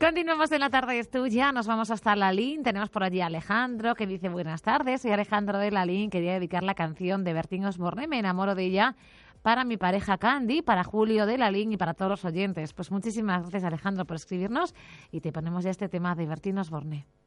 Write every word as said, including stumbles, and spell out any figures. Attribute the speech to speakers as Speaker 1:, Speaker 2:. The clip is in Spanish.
Speaker 1: Continuamos en La Tarde es Tuya, nos vamos hasta Lalín, tenemos por allí a Alejandro que dice buenas tardes, soy Alejandro de Lalín, quería dedicar la canción de Bertín Osborne, Me enamoro de ella, para mi pareja Candy, para Julio de Lalín y para todos los oyentes. Pues muchísimas gracias Alejandro por escribirnos y te ponemos ya este tema de Bertín Osborne.